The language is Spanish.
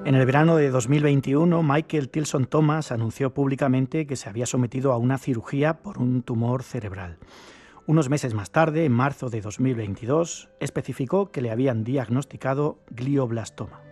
En el verano de 2021, Michael Tilson Thomas anunció públicamente que se había sometido a una cirugía por un tumor cerebral. Unos meses más tarde, en marzo de 2022, especificó que le habían diagnosticado glioblastoma.